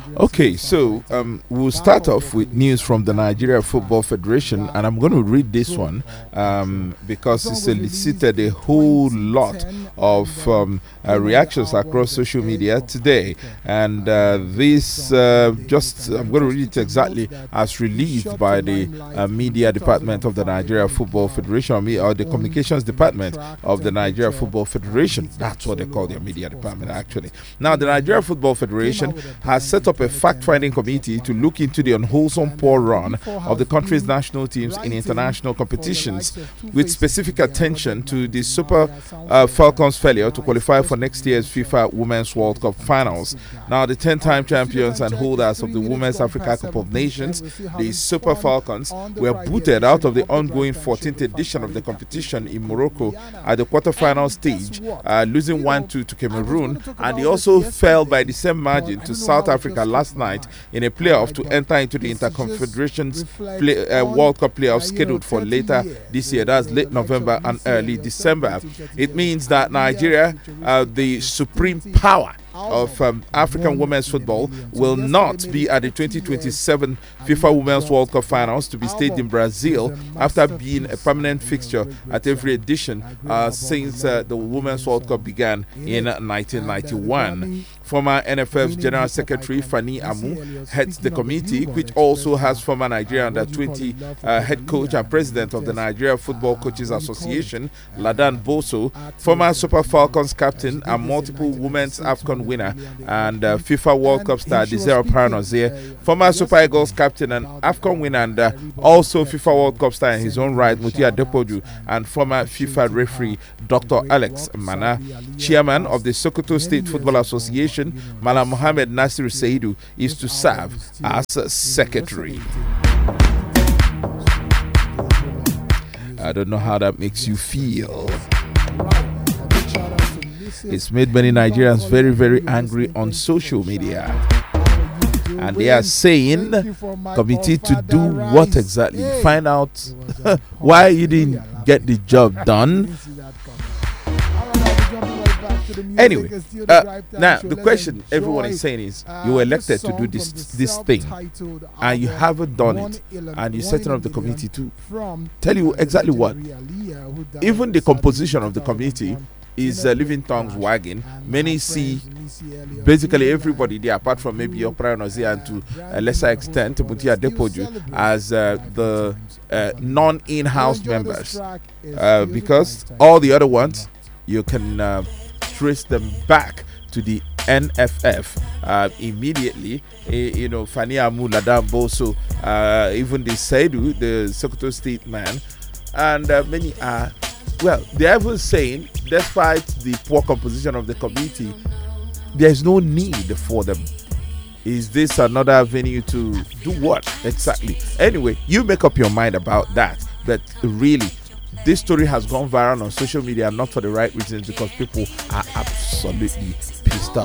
Okay, so we'll start off with news from the Nigeria Football Federation, and I'm going to read this one because it's elicited a whole lot of reactions across social media today. And this, I'm going to read it exactly as released by the media department of the Nigeria Football Federation, or the communications department of the Nigeria Football Federation. That's what they call their media department, actually. Now, the Nigeria Football Federation has set up a fact-finding committee to look into the unwholesome poor run of the country's national teams in international competitions, with specific attention to the Super Falcons' failure to qualify for next year's FIFA Women's World Cup finals. Now, the 10-time champions and holders of the Women's Africa Cup of Nations, the Super Falcons, were booted out of the ongoing 14th edition of the competition in Morocco at the quarterfinal stage, losing 1-2 to Cameroon, and they also fell by the same margin to South Africa last night in a playoff to enter into the Interconfederations World Cup playoff scheduled for later this year. That's late November and early December. It means that Nigeria, the supreme power of African women's football, will not be at the 2027 FIFA Women's World Cup finals to be staged in Brazil after being a permanent fixture at every edition since the Women's World Cup began in 1991. Former NFF's General Secretary Fani Amu heads the committee, which also has former Nigeria Under-20 head coach and president of the Nigeria Football Coaches Association, Ladan Boso, former Super Falcons captain and multiple Women's AFCON winner and FIFA World Cup star Desiree Paranozie, former Super Eagles captain and AFCON winner and also FIFA World Cup star in his own right, Mutia Depoju, and former FIFA referee Dr. Alex Mana. Chairman of the Sokoto State Football Association, Malam Mohammed Nasir Seidu, is to serve as secretary. I don't know how that makes you feel. It's made many Nigerians very, very angry on social media. And they are saying, committee to do what exactly? Find out why you didn't get the job done. Anyway, now the question everyone is saying is, you were elected to do this thing and you haven't done it, and you're setting up the committee to tell you exactly what. Even the composition of the committee is living tongues wagging. Many see basically everybody there, apart from maybe Okra Nozia and to a lesser extent Mutia Depoju, as the non-in-house members, because all the other ones you can trace them back to the NFF immediately. Fani Amu, Ladan Boso, even the Seidu, the Sokoto State man, and many are. Well, they're even saying, despite the poor composition of the committee, there's no need for them. Is this another venue to do what exactly? Anyway, you make up your mind about that. But really, this story has gone viral on social media, not for the right reasons, because people are absolutely pissed off.